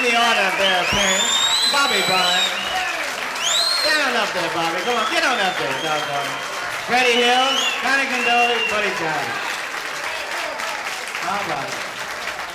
in the order of their appearance, Bobby Bond. Get on up there, Bobby. Come on, get on up there, doggone. Freddie Hill, Connie Condoli, Buddy Johnson. All right.